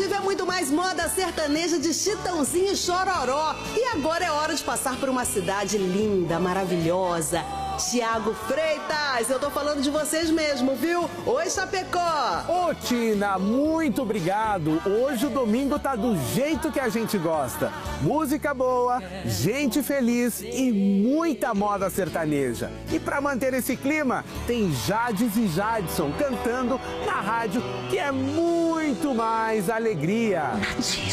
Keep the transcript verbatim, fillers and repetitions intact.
exclusivo é muito mais moda sertaneja de Chitãozinho e Chororó. E agora é hora de passar por uma cidade linda, maravilhosa. Tiago Freitas, eu tô falando de vocês mesmo, viu? Oi, Chapecó! Ô, Tina, muito obrigado. Hoje o domingo tá do jeito que a gente gosta. Música boa, gente feliz e muita moda sertaneja. E para manter esse clima, tem Jades e Jadson cantando na rádio, que é muito mais alegria.